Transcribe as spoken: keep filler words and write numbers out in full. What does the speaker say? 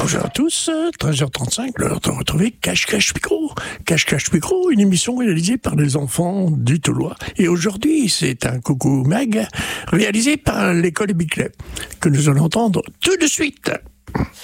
Bonjour à tous, treize heures trente-cinq, l'heure de retrouver Cache Cache Micro. Cache Cache Micro, une émission réalisée par des enfants du Toulois. Et aujourd'hui, c'est un coucou mag réalisé par l'école Biclet, que nous allons entendre tout de suite.